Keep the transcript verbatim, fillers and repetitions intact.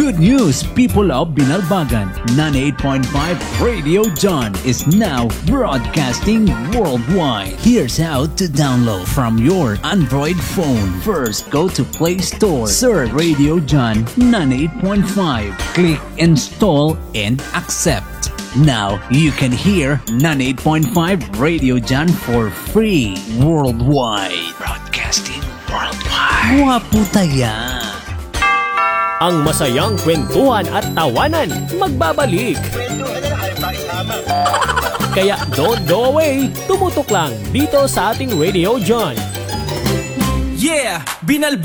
Good news, people of Binalbagan. ninety-eight point five Radio John is now broadcasting worldwide. Here's how to download from your Android phone. First, go to Play Store. Search Radio John ninety-eight point five. Click Install and Accept. Now, you can hear ninety-eight point five Radio John for free worldwide. Broadcasting worldwide. Wapo taya. Ang masayang kwentuhan at tawanan magbabalik. Kaya don't go away, tumutok lang dito sa ating Radio John. Yeah! Binalba